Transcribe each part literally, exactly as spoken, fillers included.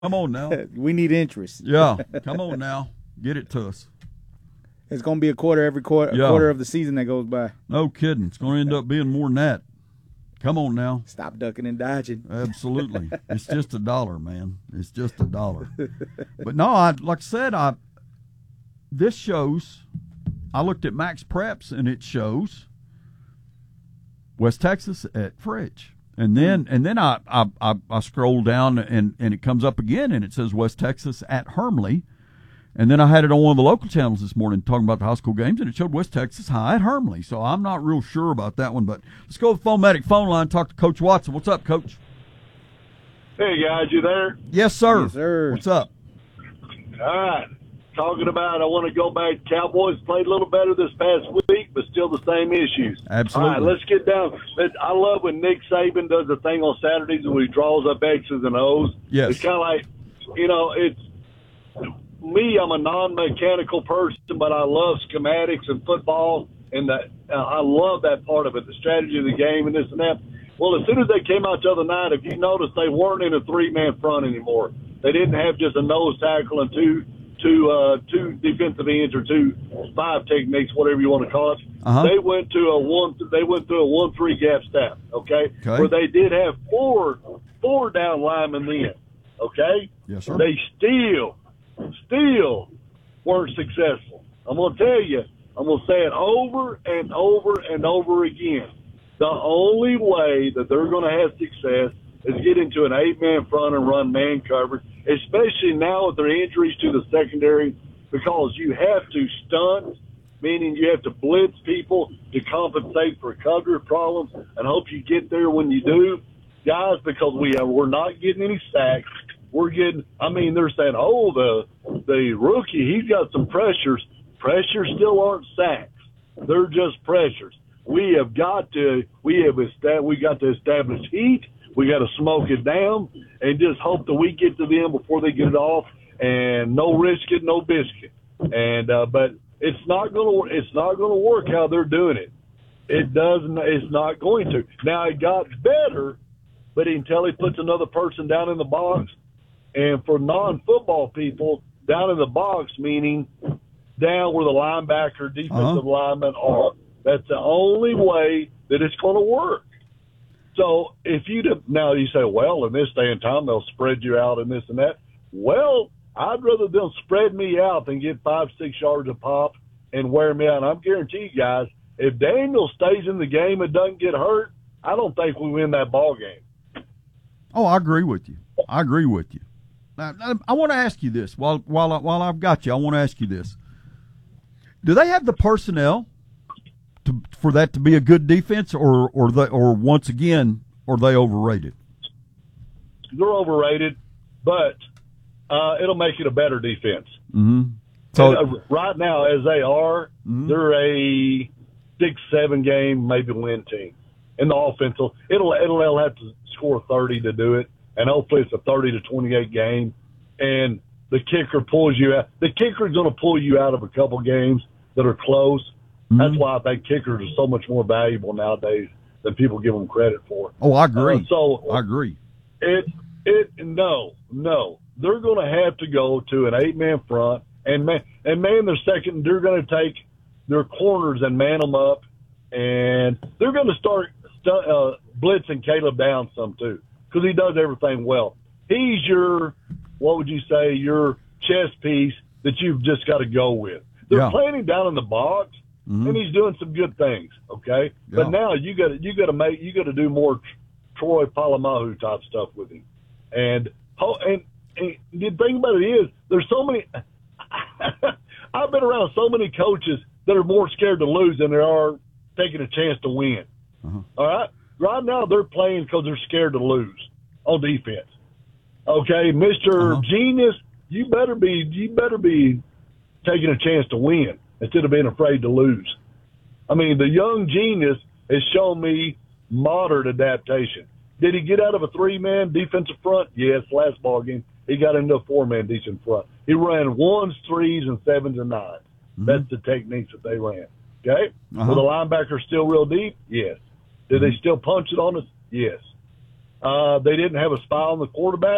Come on now. We need interest. Yeah, come on now. Get it to us. It's going to be a quarter every quarter, Yeah. a quarter of the season that goes by. No kidding. It's going to end up being more than that. Come on now. Stop ducking and dodging. Absolutely. It's just a dollar, man. It's just a dollar. But no, I like I said, I this shows. I looked at Max Preps and it shows West Texas at Fridge. And then and then I, I, I, I scroll down and, and it comes up again and it says West Texas at Hermley. And then I had it on one of the local channels this morning talking about the high school games, and it showed West Texas High at Hermley. So I'm not real sure about that one. But let's go with Phonematic phone line, talk to Coach Watson. What's up, Coach? Hey, guys, you there? Yes, sir. Yes, sir. What's up? All right. Talking about I want to go back. Cowboys played a little better this past week, but still the same issues. Absolutely. All right, let's get down. Let- I love when Nick Saban does the thing on Saturdays where he draws up X's and O's. Yes. It's kind of like, you know, it's me, I'm a non-mechanical person, but I love schematics and football, and that uh, I love that part of it, the strategy of the game and this and that. Well, as soon as they came out the other night, if you noticed, they weren't in a three-man front anymore. They didn't have just a nose tackle and two two uh, two defensive ends or two five techniques, whatever you want to call it. Uh-huh. They went to a one. They went through a one-three gap step. Okay? Okay. Where they did have four four down linemen then. Okay. Yes, sir. They still. Still weren't successful. I'm going to tell you, I'm going to say it over and over and over again. The only way that they're going to have success is get into an eight-man front and run man coverage, especially now with their injuries to the secondary, because you have to stunt, meaning you have to blitz people to compensate for coverage problems and hope you get there when you do. Guys, because we have, we're not getting any sacks. We're getting, I mean, they're saying, oh, the the rookie, he's got some pressures. Pressures still aren't sacks. They're just pressures. We have got to, we have established, we got to establish heat. We got to smoke it down and just hope that we get to them before they get it off, and no risk it, no biscuit. And, uh, but it's not going to, it's not going to work how they're doing it. It doesn't, it's not going to. Now it got better, but until he puts another person down in the box. And for non-football people, down in the box, meaning down where the linebacker, defensive uh-huh. linemen are, that's the only way that it's going to work. So if you now you say, well, in this day and time, they'll spread you out and this and that. Well, I'd rather them spread me out than get five, six yards a pop and wear me out. And I'm guaranteeing you guys, if Daniel stays in the game and doesn't get hurt, I don't think we win that ball game. Oh, I agree with you. I agree with you. Now, I want to ask you this. While while I, while I've got you, I want to ask you this: do they have the personnel to, for that to be a good defense, or or they, or once again, are they overrated? They're overrated, but uh, it'll make it a better defense. Mm-hmm. So and, uh, right now, as they are, mm-hmm. they're a six, seven game, maybe win team. In the offensive, it'll it'll, it'll have to score thirty to do it. And hopefully it's a thirty to twenty-eight game, and the kicker pulls you out. The kicker is going to pull you out of a couple games that are close. Mm-hmm. That's why I think kickers are so much more valuable nowadays than people give them credit for. Oh, I agree. Uh, so I agree. It it no no they're going to have to go to an eight-man front and man and man their second. They're going to take their corners and man them up, and they're going to start stu- uh, blitzing Caleb down some too. Because he does everything well. He's your, what would you say, your chess piece that you've just got to go with. They're yeah. playing him down in the box, mm-hmm. and he's doing some good things. Okay, yeah. But now you got to you got to make you got to do more Troy Polamalu type stuff with him. And and, and the thing about it is, there's so many. I've been around so many coaches that are more scared to lose than they are taking a chance to win. Uh-huh. All right. Right now, they're playing because they're scared to lose on defense. Okay, Mister Uh-huh. Genius, you better be you better be taking a chance to win instead of being afraid to lose. I mean, the young genius has shown me moderate adaptation. Did he get out of a three-man defensive front? Yes, last ball game he got into a four-man decent front. He ran ones, threes, and sevens and nines. Mm-hmm. That's the techniques that they ran. Okay, uh-huh. Were the linebackers still real deep? Yes. Did they still punch it on us? Yes. Uh, they didn't have a spy on the quarterback?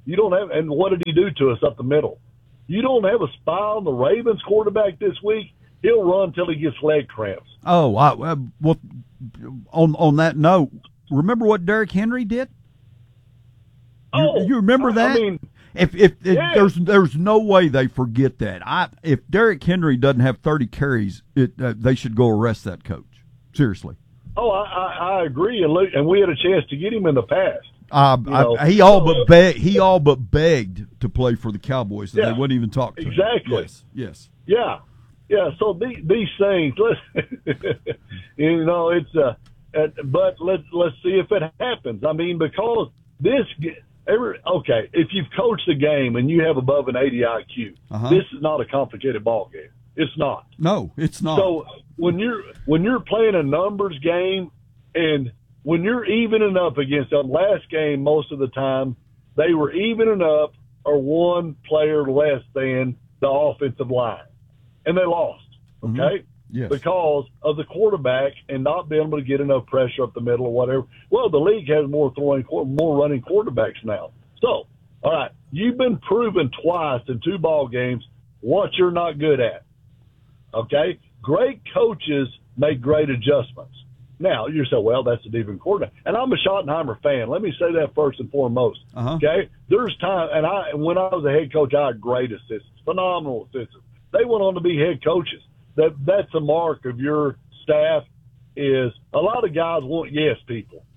You don't have, and what did he do to us up the middle? You don't have a spy on the Ravens quarterback this week. He'll run till he gets leg cramps. Oh, I, uh, well, on on that note, remember what Derrick Henry did? You, Oh, you remember I- that? I mean, if if, if yeah. there's there's no way they forget that. I if Derrick Henry doesn't have thirty carries, it uh, they should go arrest that coach. Seriously. oh, I, I, I agree, and look, and we had a chance to get him in the past. Uh, You know, I, he all so, but beg, he all but begged to play for the Cowboys, and Yeah, they wouldn't even talk to him. exactly. Yes, yes. Yeah, yeah. So these these things, let's, you know, it's uh, uh, but let's let's see if it happens. I mean, because this every okay, if you've coached a game and you have above an eighty I Q, Uh-huh. this is not a complicated ball game. It's not. No, it's not. So when you're when you're playing a numbers game, and when you're evening up against them, last game most of the time they were evening up or one player less than the offensive line, and they lost. Okay, Mhm. Yes. because of the quarterback and not being able to get enough pressure up the middle or whatever. Well, the league has more throwing, more running quarterbacks now. So, all right, you've been proven twice in two ball games what you're not good at. Okay, great coaches make great adjustments. Now you say, well, that's a different quarterback, and I'm a Schottenheimer fan. Let me say that first and foremost. Uh-huh. Okay, there's time, and I when I was a head coach, I had great assistants, phenomenal assistants. They went on to be head coaches. That that's a mark of your staff. Is a lot of guys want yes people.